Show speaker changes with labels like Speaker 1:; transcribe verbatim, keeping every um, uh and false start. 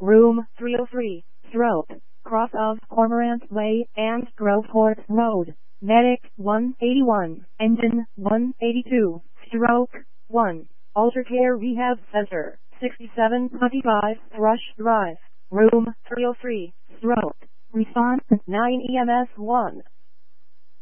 Speaker 1: Room three oh three, stroke, cross of Cormorant Way and Groveport Road. Medic one eighty-one, engine one eighty-two, stroke one. Alter Care Rehab Center, sixty-seven twenty-five Thrush Drive. Room three oh three, stroke, response nine E M S one.